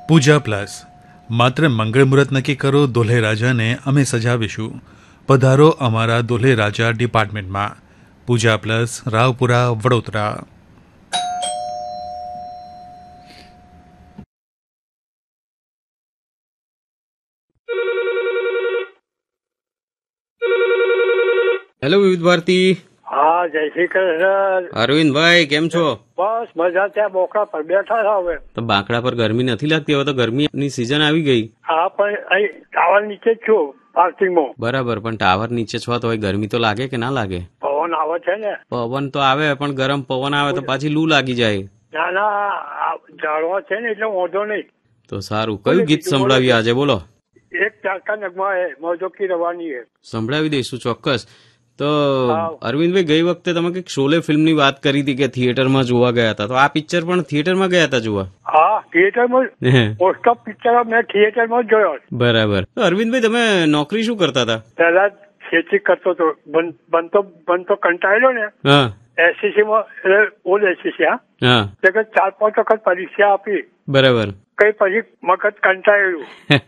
પૂજા plus માત્ર મંગળ મુહૂર્ત નક્કી કરો, દુલ્હે રાજાને અમે સજાવીશું. પધારો અમારા દુલ્હે રાજા ડિપાર્ટમેન્ટમાં. પૂજા પ્લસ, રાવપુરા, વડોદરા. હેલો વિવિધ ભારતી. હા, જય શ્રી કૃષ્ણ. અરવિંદભાઈ કેમ છો? બસ મજા. ત્યાં બોકડા પર બેઠા છે. હવે તો બાંકડા પર ગરમી નથી લાગતી? હવે તો ગરમીની સિઝન આવી ગઈ. હા, પણ અહીં ટાવર નીચે જ છું, પાર્કિંગમાં. બરાબર, પણ ટાવર નીચે છો તો ગરમી તો લાગે કે ના લાગે? પવન આવે છે ને. પવન તો આવે, પણ ગરમ પવન આવે તો પાછી લૂ લાગી જાય. ના ના, ઝાડવા છે ને એટલે વાંધો નહીં. તો સારું. કયું ગીત સંભળાવી આજે? બોલો. એક ચાકા નગમા હે, મોજો કી રવાની હે. સંભળાવી દઈશું ચોક્કસ. તો અરવિંદભાઈ, ગઈ વખતે તમે કઈક શોલે ફિલ્મની વાત કરી હતી કે થિયેટરમાં જોવા ગયા હતા, તો આ પિક્ચર પણ થિયેટરમાં ગયા હતા જોવા? હા, થિયેટરમાં. મોસ્ટ ઓફ પિક્ચર મેં થિયેટરમાં જ જોયો. બરાબર. તો અરવિંદભાઈ, તમે નોકરી શું કરતા હતા? પહેલા ખેતી કરતો હતો. બનતો કંટાળ્યો ને. હા. એસસીસી માં, ઓલ્ડ એસસીસી. હા. 4-5 વખત પરીક્ષા આપી. બરાબર. કઈ પછી મગજ કંટાળ્યું.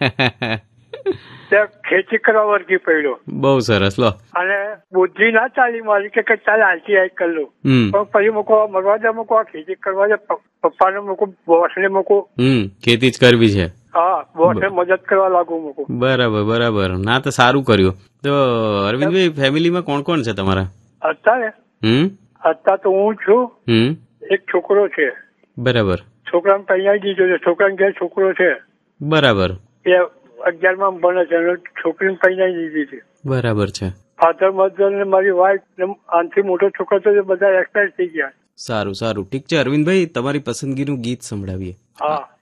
ત્યાં ખેતી કરવા વર્ગી પડ્યો. બહુ સરસ. લો. અને બુદ્ધિ ના ચાલી મારી કે ચાલ આઈટીઆઈ કરી લો. પણ પછી મૂકો મરવાજા મૂકો, ખેતી કરવા દે, પપ્પાને મૂકો, બોસને મૂકો. ખેતી જ કરવી છે. હા, બોસને મદદ કરવા લાગુ મૂકો. બરાબર બરાબર. ના, તો સારું કર્યું. તો અરવિંદભાઈ, ફેમિલીમાં કોણ કોણ છે તમારા અત્યારે? અત્યારે તો હું છું, એક છોકરો છે. બરાબર. છોકરાને પૈણાઈ દીધો છે. છોકરાને ઘેર છોકરો છે. બરાબર. એ 11માં ભણે છે. છોકરીને પૈણાઈ દીધી છે. બરાબર છે. ફાધર મધર ને મારી વાઈફ, આનાથી મોટો છોકરો તો બધા એક્સપાયર થઈ ગયા. સારું સારું. ઠીક છે અરવિંદભાઈ, તમારી પસંદગીનું ગીત સંભળાવીએ. હા.